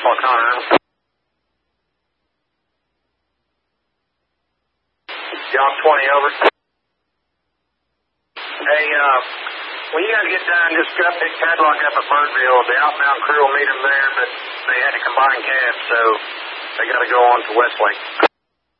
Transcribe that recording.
Crosswalk Connor. Job 20, over. Hey, when you guys get done, just pick Padlock up at Birdville. The outbound crew will meet them there, but they had to combine cabs, so they got to go on to Westlake.